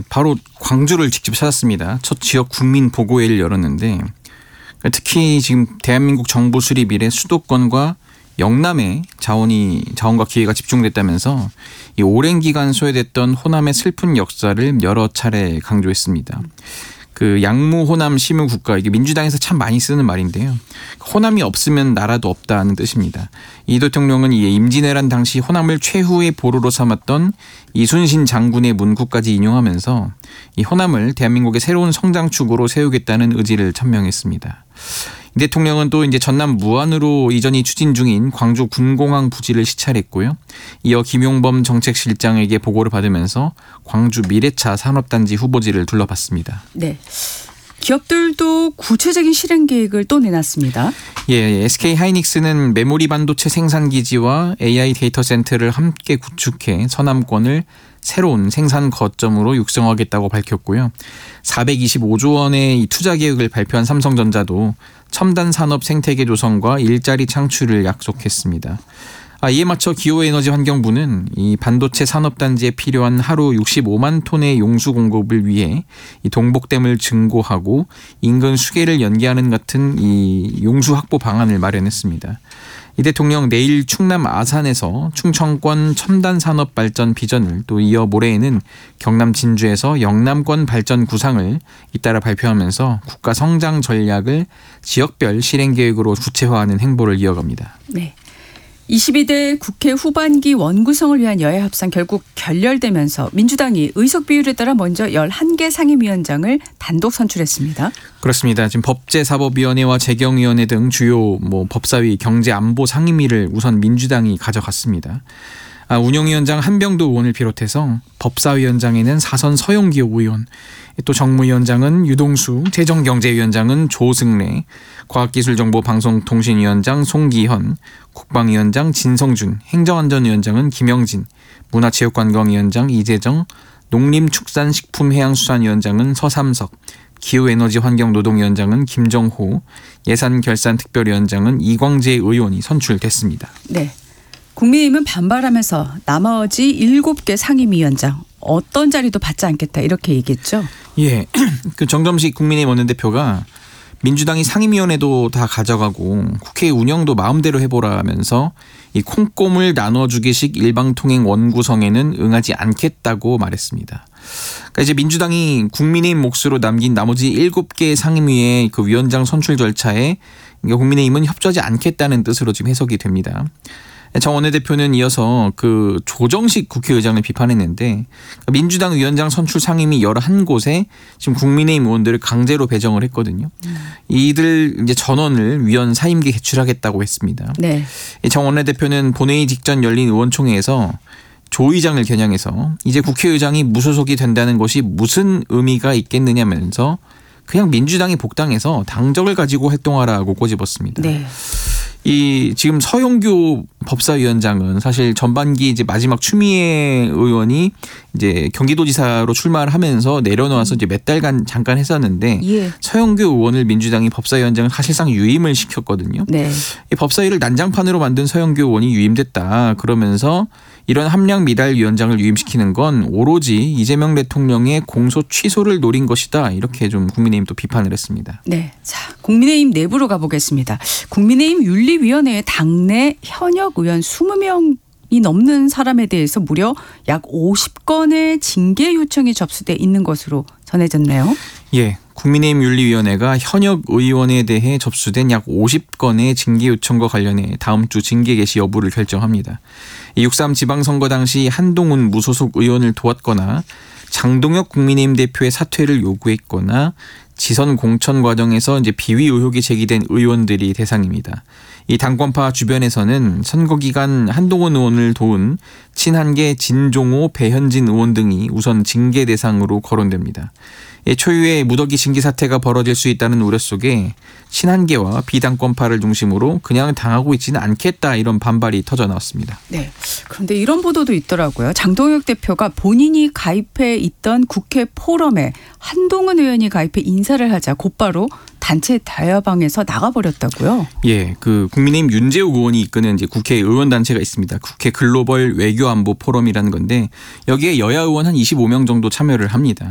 바로 광주를 직접 찾았습니다. 첫 지역 국민 보고회를 열었는데 특히 지금 대한민국 정부 수립 이래 수도권과 영남에 자원과 기회가 집중됐다면서 이 오랜 기간 소외됐던 호남의 슬픈 역사를 여러 차례 강조했습니다. 그 양무 호남 시무 국가, 이게 민주당에서 참 많이 쓰는 말인데요. 호남이 없으면 나라도 없다는 뜻입니다. 이 대통령은 이 임진왜란 당시 호남을 최후의 보루로 삼았던 이순신 장군의 문구까지 인용하면서 이 호남을 대한민국의 새로운 성장축으로 세우겠다는 의지를 천명했습니다. 이 대통령은 또 이제 전남 무안으로 이전이 추진 중인 광주 군공항 부지를 시찰했고요. 이어 김용범 정책실장에게 보고를 받으면서 광주 미래차 산업단지 후보지를 둘러봤습니다. 네. 기업들도 구체적인 실행 계획을 또 내놨습니다. 예, SK 하이닉스는 메모리 반도체 생산 기지와 AI 데이터 센터를 함께 구축해 서남권을 새로운 생산 거점으로 육성하겠다고 밝혔고요. 425조 원의 투자 계획을 발표한 삼성전자도 첨단 산업 생태계 조성과 일자리 창출을 약속했습니다. 이에 맞춰 기후에너지환경부는 이 반도체 산업단지에 필요한 하루 65만 톤의 용수 공급을 위해 이 동복댐을 증고하고 인근 수계를 연계하는 같은 이 용수 확보 방안을 마련했습니다. 이 대통령 내일 충남 아산에서 충청권 첨단 산업 발전 비전을, 또 이어 모레에는 경남 진주에서 영남권 발전 구상을 잇따라 발표하면서 국가 성장 전략을 지역별 실행 계획으로 구체화하는 행보를 이어갑니다. 네. 22대 국회 후반기 원구성을 위한 여야 협상 결국 결렬되면서 민주당이 의석 비율에 따라 먼저 11개 상임위원장을 단독 선출했습니다. 그렇습니다. 지금 법제사법위원회와 재경위원회 등 주요 법사위, 경제안보 상임위를 우선 민주당이 가져갔습니다. 운영위원장 한병도 의원을 비롯해서 법사위원장에는 사선 서영교 의원, 또 정무위원장은 유동수, 재정경제위원장은 조승래, 과학기술정보방송통신위원장 송기현, 국방위원장 진성준, 행정안전위원장은 김영진, 문화체육관광위원장 이재정, 농림축산식품해양수산위원장은 서삼석, 기후에너지환경노동위원장은 김정호, 예산결산특별위원장은 이광재 의원이 선출됐습니다. 네. 국민의힘은 반발하면서 나머지 7개 상임위원장 어떤 자리도 받지 않겠다 이렇게 얘기했죠. 예, 그 정점식 국민의힘 원내대표가 민주당이 상임위원회도 다 가져가고 국회 운영도 마음대로 해보라면서 이 콩고물 나눠주기식 일방통행 원구성에는 응하지 않겠다고 말했습니다. 그러니까 이제 민주당이 국민의힘 몫으로 남긴 나머지 7개 상임위의 그 위원장 선출 절차에 국민의힘은 협조하지 않겠다는 뜻으로 지금 해석이 됩니다. 정 원내대표는 이어서 그 조정식 국회의장을 비판했는데 민주당 위원장 선출 상임위 11곳에 지금 국민의힘 의원들을 강제로 배정을 했거든요. 이들 이제 전원을 위원 사임계 개출하겠다고 했습니다. 네. 정 원내대표는 본회의 직전 열린 의원총회에서 조 의장을 겨냥해서 이제 국회의장이 무소속이 된다는 것이 무슨 의미가 있겠느냐면서 그냥 민주당이 복당해서 당적을 가지고 활동하라고 꼬집었습니다. 네. 이 지금 서영교 법사위원장은 사실 전반기 이제 마지막 추미애 의원이 이제 경기도지사로 출마를 하면서 내려놓아서 이제 몇 달간 잠깐 했었는데 예. 서영교 의원을 민주당이 법사위원장을 사실상 유임을 시켰거든요. 네. 이 법사위를 난장판으로 만든 서영교 의원이 유임됐다 그러면서 이런 함량 미달 위원장을 유임시키는 건 오로지 이재명 대통령의 공소 취소를 노린 것이다. 이렇게 좀 국민의힘 또 비판을 했습니다. 네, 자 국민의힘 내부로 가보겠습니다. 국민의힘 윤리위원회에 당내 현역 의원 20명이 넘는 사람에 대해서 무려 약 50건의 징계 요청이 접수돼 있는 것으로 전해졌네요. 예, 국민의힘 윤리위원회가 현역 의원에 대해 접수된 약 50건의 징계 요청과 관련해 다음 주 징계 개시 여부를 결정합니다. 6.3 지방선거 당시 한동훈 무소속 의원을 도왔거나 장동혁 국민의힘 대표의 사퇴를 요구했거나 지선 공천 과정에서 이제 비위 의혹이 제기된 의원들이 대상입니다. 이 당권파 주변에서는 선거 기간 한동훈 의원을 도운 친한계 진종호, 배현진 의원 등이 우선 징계 대상으로 거론됩니다. 초유의 무더기 징계 사태가 벌어질 수 있다는 우려 속에 친한계와 비당권파를 중심으로 그냥 당하고 있지는 않겠다 이런 반발이 터져 나왔습니다. 네. 그런데 이런 보도도 있더라고요. 장동혁 대표가 본인이 가입해 있던 국회 포럼에 한동훈 의원이 가입해 인사를 하자 곧바로 단체 대화방에서 나가버렸다고요. 예, 그 국민의힘 윤재욱 의원이 이끄는 이제 국회 의원 단체가 있습니다. 국회 글로벌 외교안보 포럼이라는 건데 여기에 여야 의원 한 25명 정도 참여를 합니다.